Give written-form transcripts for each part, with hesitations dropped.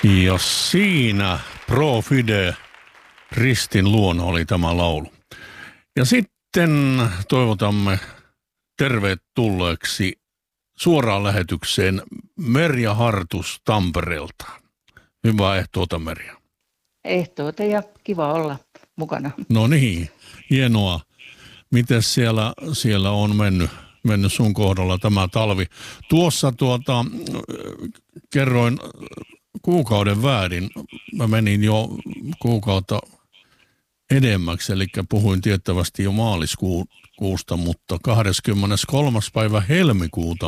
Ja siinä Pro Fide Ristin luona oli tämä laulu. Ja sitten toivotamme tervetulleeksi suoraan lähetykseen Merja Hartus Tampereelta. Hyvää ehtoota, Merja. Ehtoota ja kiva olla mukana. No niin, hienoa. Miten siellä on mennyt sun kohdalla tämä talvi? Tuossa kerroin kuukauden väärin. Mä menin jo kuukautta edemmäksi, eli puhuin tiettävästi jo maaliskuusta, mutta 23. päivä helmikuuta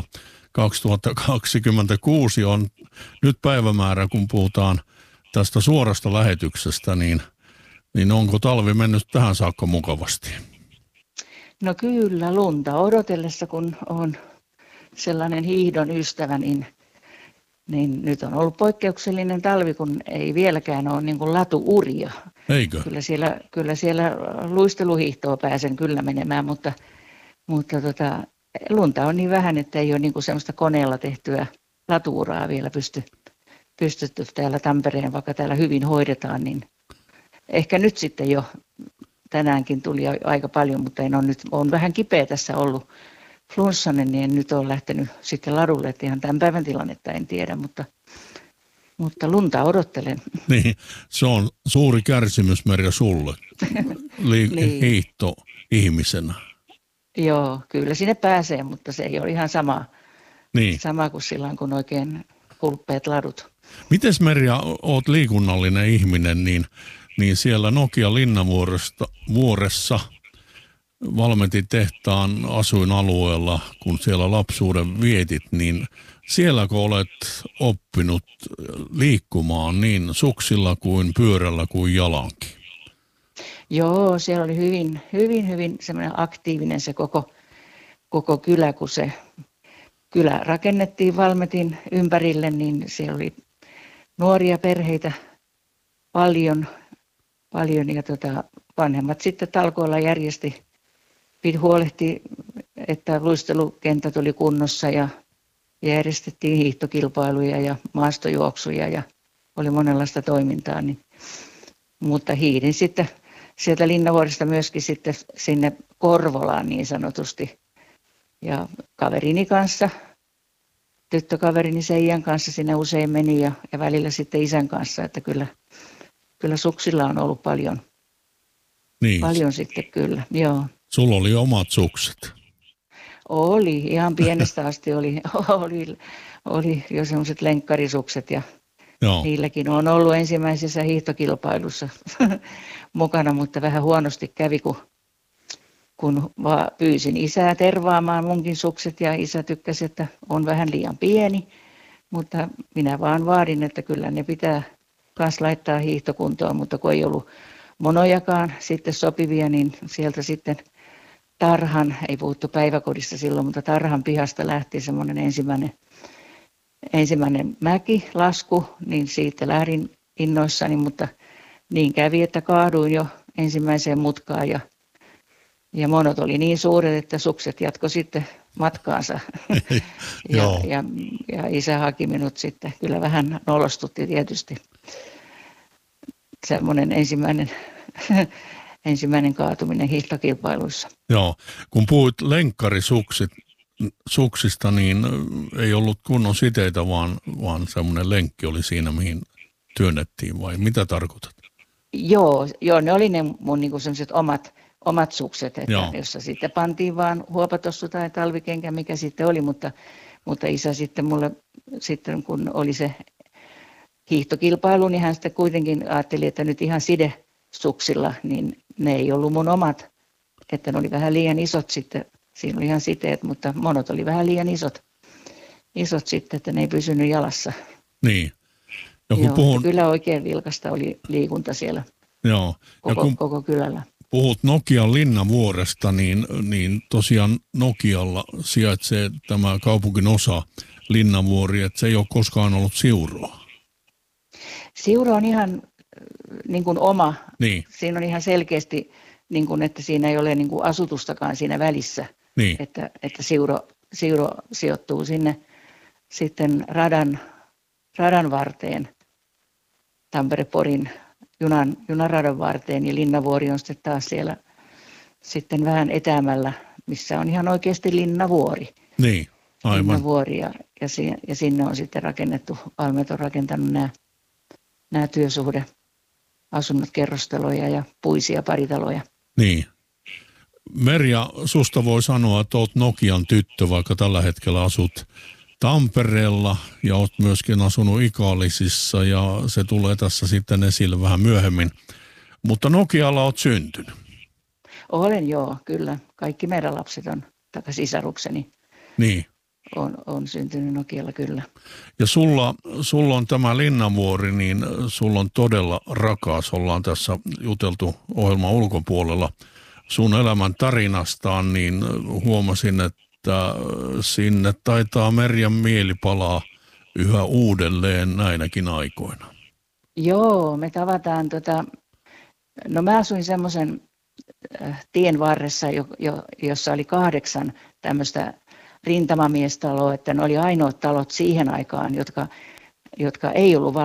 2026 on nyt päivämäärä, kun puhutaan tästä suorasta lähetyksestä, niin onko talvi mennyt tähän saakka mukavasti? No kyllä, lunta odotellessa, kun on sellainen hiihdon ystävä, niin nyt on ollut poikkeuksellinen talvi, kun ei vieläkään ole niin kuin latuuria. Eikö? Kyllä siellä luisteluhiihtoa pääsen kyllä menemään, mutta lunta on niin vähän, että ei ole niin kuin semmoista koneella tehtyä latuuraa vielä pystytty täällä Tampereen, vaikka täällä hyvin hoidetaan, niin ehkä nyt sitten jo tänäänkin tuli aika paljon, mutta on vähän kipeä tässä ollut flunssanen, niin en nyt ole lähtenyt sitten ladulle, että ihan tämän päivän tilannetta en tiedä, mutta lunta odottelen. Niin, se on suuri kärsimys, Merja, sulle niin. Hiihto ihmisenä. Joo, kyllä sinne pääsee, mutta se ei ole ihan sama kuin silloin, kun oikein hulppeat ladut. Mites, Merja, oot liikunnallinen ihminen, niin siellä Nokia Linnavuoressa valmentin tehtaan asuinalueella, kun siellä lapsuuden vietit, niin sielläkö olet oppinut liikkumaan niin suksilla kuin pyörällä kuin jalankin? Joo, siellä oli hyvin semmoinen aktiivinen se koko kylä, kun se kylä rakennettiin Valmetin ympärille, niin siellä oli nuoria perheitä paljon ja vanhemmat sitten talkoilla huolehti, että luistelukentät oli kunnossa ja järjestettiin hiihtokilpailuja ja maastojuoksuja ja oli monenlaista toimintaa. Mutta hiihdin sitten sieltä Linnavuoresta myöskin sitten sinne Korvolaan niin sanotusti. Ja kaverini kanssa, tyttökaverini Seijan kanssa sinne usein meni ja välillä sitten isän kanssa, että kyllä suksilla on ollut paljon sitten kyllä, joo. Sulla oli omat sukset? Oli, ihan pienestä asti oli jo semmoiset lenkkarisukset ja joo. Niilläkin on ollut ensimmäisessä hiihtokilpailussa mukana, mutta vähän huonosti kävi, kun pyysin isää tervaamaan munkin sukset ja isä tykkäsi, että on vähän liian pieni, mutta minä vaan vaadin, että kyllä ne pitää kans laittaa hiihtokuntoon, mutta kun ei ollut monojakaan sitten sopivia, niin sieltä sitten ei puhuttu päiväkodissa silloin, mutta tarhan pihasta lähti semmoinen ensimmäinen mäkilasku, niin siitä lähdin innoissani, mutta niin kävi, että kaaduin jo ensimmäiseen mutkaan ja monot oli niin suuret, että sukset jatko sitten matkaansa. ja isä haki minut sitten, kyllä vähän nolostutti tietysti semmoinen ensimmäinen kaatuminen hiihtokilpailuissa. Joo, kun puhuit lenkkarisuksista, niin ei ollut kunnon siteitä, vaan semmoinen lenkki oli siinä, mihin työnnettiin, vai mitä tarkoitat? Joo, ne oli ne mun niinku sellaiset omat sukset, että jossa sitten pantiin vaan huopatossu tai talvikenkä, mikä sitten oli, mutta isä sitten mulle, sitten kun oli se hiihtokilpailu, niin hän sitten kuitenkin ajatteli, että nyt ihan sidesuksilla, niin ne ei ollut mun omat, että ne oli vähän liian isot sitten, siinä oli ihan siteet, mutta monot oli vähän liian isot sitten, että ne ei pysynyt jalassa. Niin. Ja kyllä oikein vilkasta oli liikunta siellä koko kylällä. Puhut Nokian Linnavuoresta, niin tosiaan Nokialla sijaitsee tämä kaupunkin osa Linnavuori, että se ei ole koskaan ollut Siuroa. Siuro on ihan niin kuin oma. Niin. Siinä on ihan selkeästi, niin kuin, että siinä ei ole niin kuin asutustakaan siinä välissä. Niin. Että Siuro sijoittuu sinne sitten radan varteen. Tampere-Porin junaradan varteen ja Linnavuori on sitten taas siellä sitten vähän etäämällä, missä on ihan oikeasti Linnavuori. Niin, aivan. Linnavuori ja sinne on sitten rakennettu, Valmet on rakentanut nämä työsuhdeasunnot, kerrostaloja ja puisia paritaloja. Niin. Merja, susta voi sanoa, että olet Nokian tyttö, vaikka tällä hetkellä asut Tampereella ja olet myöskin asunut Ikaalisissa ja se tulee tässä sitten esille vähän myöhemmin. Mutta Nokialla olet syntynyt. Olen joo, kyllä. Kaikki meidän lapset on, tai sisarukseni niin. on syntynyt Nokialla kyllä. Ja sulla on tämä Linnavuori, niin sulla on todella rakas. Ollaan tässä juteltu ohjelman ulkopuolella sun elämän tarinastaan, niin huomasin, että sinne taitaa Merjan mieli palaa yhä uudelleen näinäkin aikoina. Joo, me tavataan, no mä asuin semmoisen tien varressa, jossa oli 8 tämmöistä rintamamiestaloa, että ne oli ainoat talot siihen aikaan, jotka ei ollut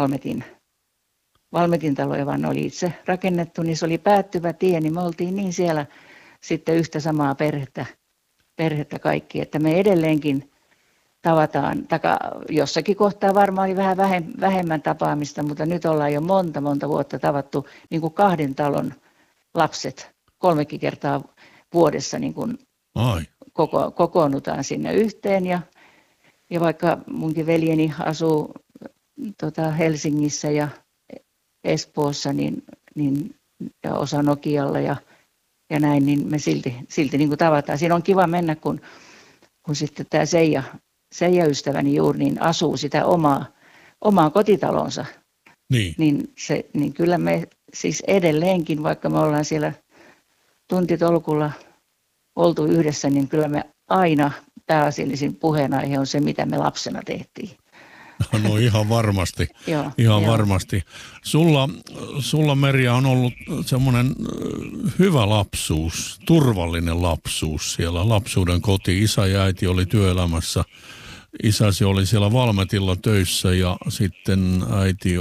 Valmetin taloja, vaan ne oli itse rakennettu, niin se oli päättyvä tie, niin me oltiin niin siellä sitten yhtä samaa perhettä kaikki, että me edelleenkin tavataan, jossakin kohtaa varmaan oli vähän vähemmän tapaamista, mutta nyt ollaan jo monta vuotta tavattu niin kuin 2 talon lapset 3 kertaa vuodessa niin kuin kokoonnutaan sinne yhteen ja vaikka munkin veljeni asuu Helsingissä ja Espoossa niin ja osa Nokialla ja näin, niin me silti niin kuin tavataan. Siinä on kiva mennä, kun sitten tämä Seija ystäväni juuri niin asuu sitä omaa kotitalonsa. Niin kyllä me siis edelleenkin, vaikka me ollaan siellä tuntitolkulla oltu yhdessä, niin kyllä me aina pääasiallisin puheenaihe on se, mitä me lapsena tehtiin. No ihan varmasti. Joo. Varmasti. Sulla Merja on ollut semmoinen hyvä lapsuus, turvallinen lapsuus siellä, lapsuuden koti. Isä ja äiti oli työelämässä. Isäsi oli siellä Valmetilla töissä ja sitten äiti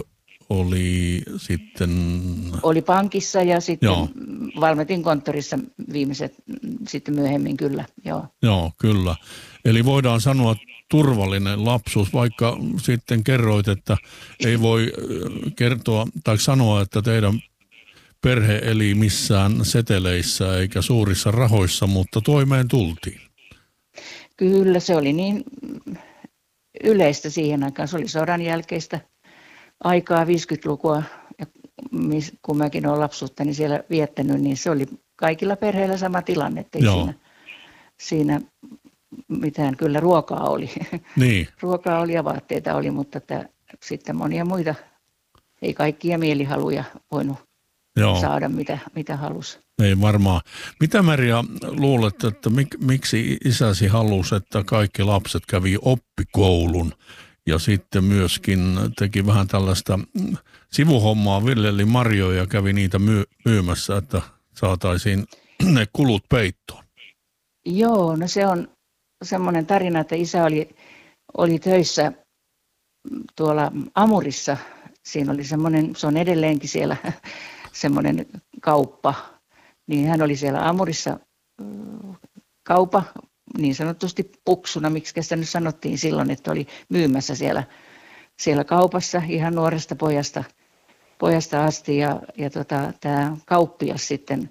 oli pankissa ja sitten Valmetin konttorissa viimeiset sitten myöhemmin kyllä. Joo, kyllä. Eli voidaan sanoa turvallinen lapsuus, vaikka sitten kerroit, että ei voi kertoa tai sanoa, että teidän perhe eli missään seteleissä eikä suurissa rahoissa, mutta toimeen tultiin. Kyllä, se oli niin yleistä siihen aikaan. Se oli sodan jälkeistä aikaa 50-lukua, ja kun mäkin olen lapsuuttani siellä viettänyt, niin se oli kaikilla perheillä sama tilanne, ettei siinä mitään, kyllä ruokaa oli. Niin. Ruokaa oli ja vaatteita oli, mutta sitten monia muita, ei kaikkia mielihaluja voinut saada, mitä halusi. Ei varmaan. Mitä Merja luulet, että miksi isäsi halusi, että kaikki lapset kävi oppikoulun ja sitten myöskin teki vähän tällaista sivuhommaa, viljeli marjoja ja kävi niitä myymässä, että saataisiin ne kulut peittoon? Joo, no se on semmoinen tarina, että isä oli töissä tuolla Amurissa. Siinä oli semmoinen, se on edelleenkin siellä semmoinen kauppa, niin hän oli siellä Amurissa kaupa, niin sanotusti puksuna, miksi sitä nyt sanottiin silloin, että oli myymässä siellä kaupassa ihan nuoresta pojasta asti ja tämä kauppias sitten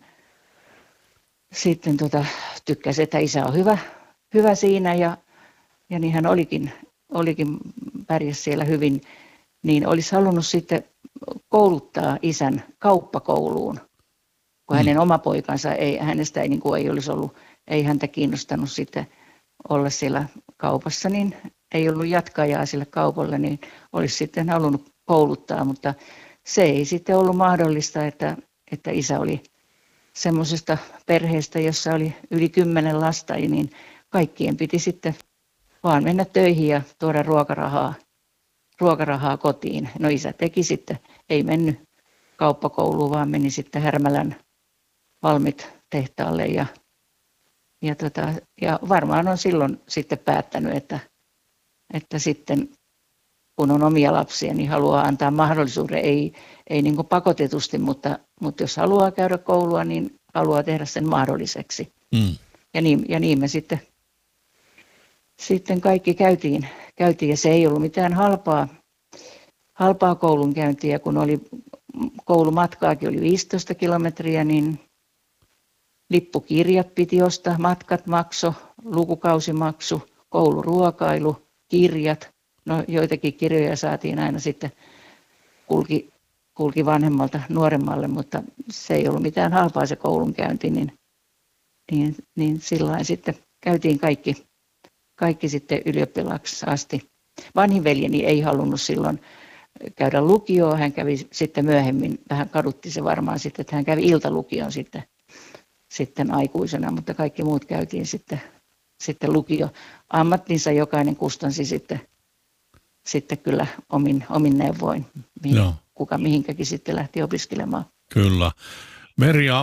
tykkäsi, että isä on hyvä siinä ja niin hän olikin pärjäs siellä hyvin, niin olisi halunnut sitten kouluttaa isän kauppakouluun, kun hänen oma poikansa hänestä ei olisi ollut, ei häntä kiinnostanut sitten olla siellä kaupassa, niin ei ollut jatkajaa sille kaupalle, niin olisi sitten halunnut kouluttaa, mutta se ei sitten ollut mahdollista, että isä oli semmoisesta perheestä, jossa oli yli 10 lasta, niin kaikkien piti sitten vaan mennä töihin ja tuoda ruokarahaa kotiin. No isä teki sitten, ei mennyt kauppakouluun, vaan meni sitten Härmälän Valmit-tehtaalle ja varmaan on silloin sitten päättänyt, että sitten kun on omia lapsia, niin haluaa antaa mahdollisuuden, ei niin kuin pakotetusti, mutta jos haluaa käydä koulua, niin haluaa tehdä sen mahdolliseksi. Ja niin me sitten kaikki käytiin, ja se ei ollut mitään halpaa koulunkäyntiä, kun oli koulumatkaakin oli 15 kilometriä, niin lippukirjat piti ostaa, matkat makso, lukukausimaksu, kouluruokailu, kirjat. No joitakin kirjoja saatiin aina sitten kulki vanhemmalta nuoremmalle, mutta se ei ollut mitään halpaa se koulunkäynti, niin sillain sitten käytiin kaikki sitten ylioppilaaksi asti. Vanhin veljeni ei halunnut silloin käydä lukioon, hän kävi sitten myöhemmin, vähän kadutti se varmaan sitten, että hän kävi iltalukion sitten aikuisena, mutta kaikki muut käytiin sitten lukio. Ammattinsa jokainen kustansi sitten kyllä omin neuvoin, kuka mihinkäkin sitten lähti opiskelemaan. Kyllä. Merja,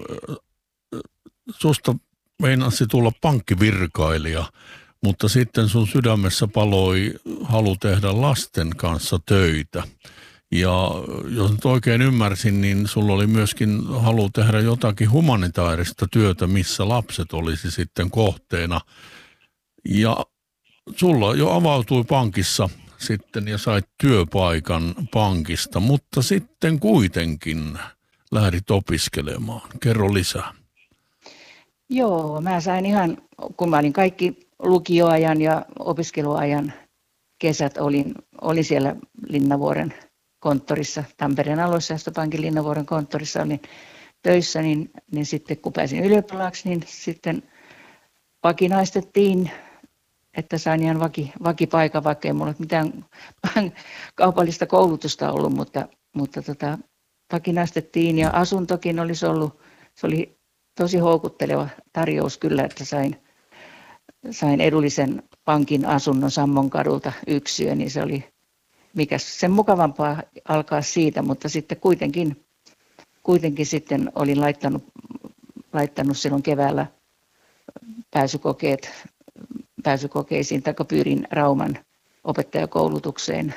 susta meinasi tulla pankkivirkailija, mutta sitten sun sydämessä paloi halu tehdä lasten kanssa töitä. Ja jos nyt oikein ymmärsin, niin sulla oli myöskin halu tehdä jotakin humanitaarista työtä, missä lapset olisi sitten kohteena. Ja sulla jo avautui pankissa sitten ja sait työpaikan pankista, mutta sitten kuitenkin lähdit opiskelemaan. Kerro lisää. Joo, mä sain ihan, kun mä olin kaikki lukioajan ja opiskeluajan kesät, olin siellä Linnavuoren konttorissa, Tampereen aluesäästöpankin Linnavuoren konttorissa olin töissä, niin sitten kun pääsin ylioppilaaksi, niin sitten vakinaistettiin, että sain ihan vakipaikan, vaikka ei mulla ole mitään kaupallista koulutusta ollut, mutta vakinaistettiin ja asuntokin olisi ollut, se oli tosi houkutteleva tarjous kyllä, että sain edullisen pankin asunnon Sammon kadulta yksiö, niin se oli mikä sen mukavampaa alkaa siitä, mutta sitten kuitenkin sitten olin laittanut silloin keväällä pääsykokeisiin, tai pyydin Rauman opettajakoulutukseen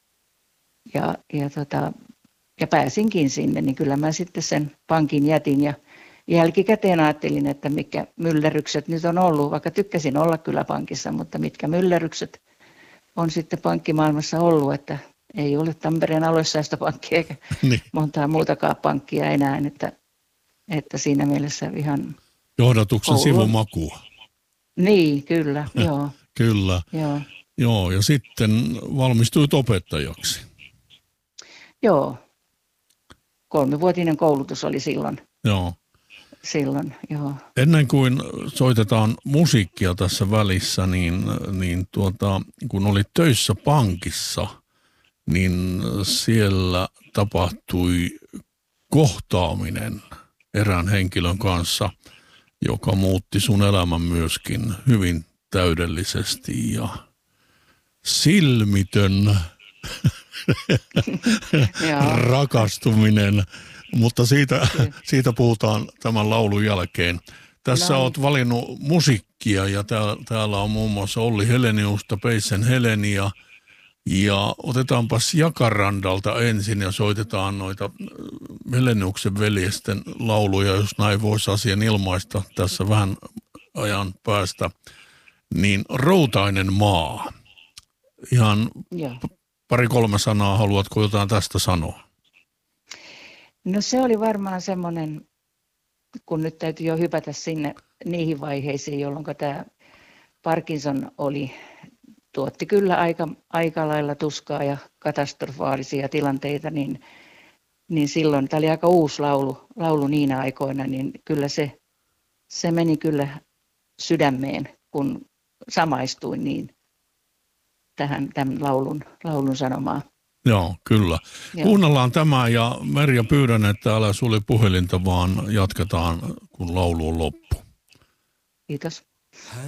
ja pääsinkin sinne, niin kyllä mä sitten sen pankin jätin ja jälkikäteen ajattelin, että mitkä myllerrykset nyt on ollut, vaikka tykkäsin olla kyllä pankissa, mutta mitkä myllerrykset on sitten pankkimaailmassa ollut, että ei ole Tampereen aluesäästöpankki eikä montaa muutakaan pankkia enää, että siinä mielessä ihan johdatuksen sivumakua. Niin, kyllä, joo. Kyllä, joo, ja sitten valmistuit opettajaksi. Joo, 3-vuotinen koulutus oli silloin. Joo. Joo. Ennen kuin soitetaan musiikkia tässä välissä, niin kun olit töissä pankissa, niin siellä tapahtui kohtaaminen erään henkilön kanssa, joka muutti sun elämän myöskin hyvin täydellisesti ja silmitön rakastuminen. Mutta siitä puhutaan tämän laulun jälkeen. Tässä olet valinnut musiikkia ja täällä on muun muassa Olli Heleniusta, Peitsen Heleniä. Ja otetaanpas Jakarandalta ensin ja soitetaan noita Heleniuksen veljesten lauluja, jos näin voisi asian ilmaista tässä vähän ajan päästä. Niin Routainen maa. Ihan 2-3 sanaa, haluatko jotain tästä sanoa? No se oli varmaan semmoinen, kun nyt täytyy jo hypätä sinne niihin vaiheisiin, jolloin tämä Parkinson tuotti kyllä aika lailla tuskaa ja katastrofaalisia tilanteita, niin silloin, tämä oli aika uusi laulu niinä aikoina, niin kyllä se meni kyllä sydämeen, kun samaistuin niin tämän laulun sanomaan. Joo, kyllä. Joo. Kuunnellaan tämä ja Merja pyydän, että älä sulje puhelinta, vaan jatketaan, kun laulu on loppu. Kiitos.